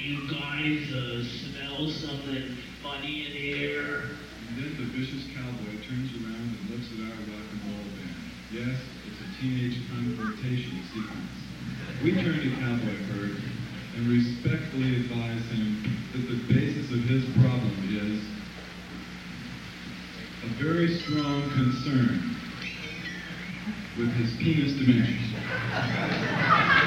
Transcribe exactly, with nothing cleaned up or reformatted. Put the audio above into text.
You guys uh, smell something funny in here? And then the vicious cowboy turns around and looks at our rock and roll band. Yes, it's a teenage confrontation sequence. We turn to Cowboy Kurt and respectfully advise him that the basis of his problem is a very strong concern with his penis dimensions.